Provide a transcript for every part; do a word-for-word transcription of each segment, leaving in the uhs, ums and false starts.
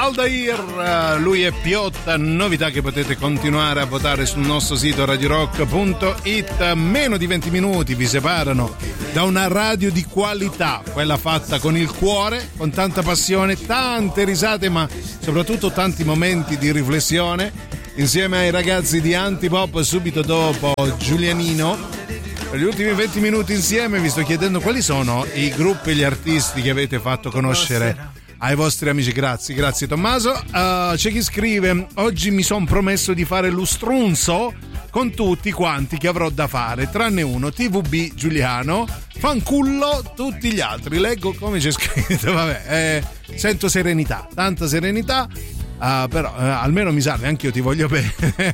Aldair, lui è Piotta, novità che potete continuare a votare sul nostro sito radio rock punto it. Meno di venti minuti vi separano da una radio di qualità, quella fatta con il cuore, con tanta passione, tante risate, ma soprattutto tanti momenti di riflessione, insieme ai ragazzi di Antipop. Subito dopo Giulianino. Per gli ultimi venti minuti insieme vi sto chiedendo quali sono i gruppi e gli artisti che avete fatto conoscere ai vostri amici. Grazie, grazie Tommaso. Uh, c'è chi scrive: oggi mi son promesso di fare lo strunzo con tutti quanti che avrò da fare, tranne uno, T V B Giuliano, fancullo tutti gli altri. Leggo come c'è scritto, vabbè, eh, sento serenità, tanta serenità. Uh, però uh, almeno mi salve, anch'io ti voglio bene.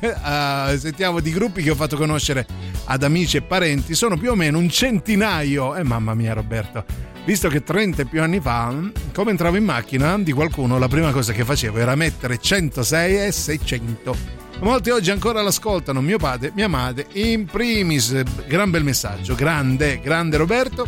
uh, sentiamo di gruppi che ho fatto conoscere ad amici e parenti, sono più o meno un centinaio. E eh, mamma mia Roberto, visto che trenta e più anni fa, come entravo in macchina di qualcuno, la prima cosa che facevo era mettere centosei e seicento. Molti oggi ancora l'ascoltano, mio padre, mia madre in primis. Gran bel messaggio, grande, grande Roberto.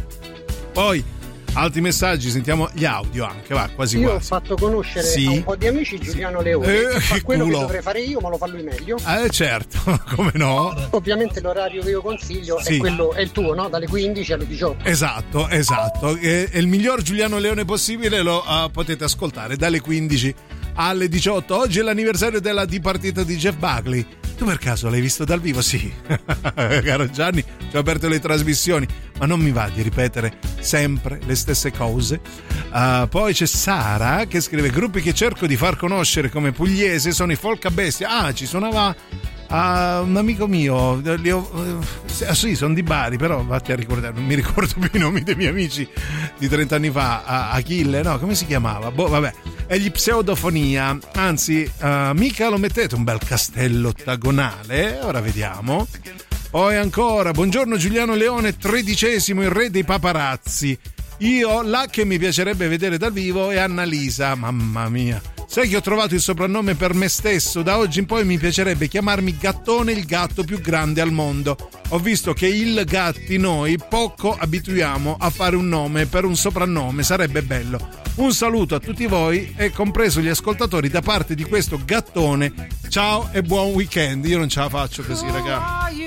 Poi altri messaggi, sentiamo gli audio anche, va, quasi io quasi. Ho fatto conoscere sì. a un po' di amici Giuliano Leone, eh, fa quello culo. che dovrei fare io, ma lo fa lui meglio. Eh certo, come no? Ovviamente l'orario che io consiglio sì. è quello, è il tuo, no? Dalle quindici alle diciotto. Esatto, esatto. E, e il miglior Giuliano Leone possibile lo uh, potete ascoltare dalle quindici alle diciotto. Oggi è l'anniversario della dipartita di Jeff Buckley. Tu per caso l'hai visto dal vivo? Sì. Caro Gianni, ci ho aperto le trasmissioni, ma non mi va di ripetere sempre le stesse cose. Uh, poi c'è Sara che scrive: gruppi che cerco di far conoscere come pugliese sono i Folca Bestia. Ah, ci suonava uh, un amico mio, li ho, uh, sì, sono di Bari, però vatti a ricordare, non mi ricordo più i nomi dei miei amici di trenta anni fa. uh, Achille, no, come si chiamava? Boh, vabbè. E gli Pseudofonia, anzi uh, mica lo mettete un bel castello ottagonale, ora vediamo. Poi ancora, buongiorno Giuliano Leone, tredicesimo, il re dei paparazzi. Io là che mi piacerebbe vedere dal vivo è Annalisa. Mamma mia, sai che ho trovato il soprannome per me stesso, da oggi in poi mi piacerebbe chiamarmi Gattone, il gatto più grande al mondo. Ho visto che il gatti noi poco abituiamo a fare un nome per un soprannome, sarebbe bello. Un saluto a tutti voi e compreso gli ascoltatori da parte di questo gattone. Ciao e buon weekend. Io non ce la faccio così, ragazzi.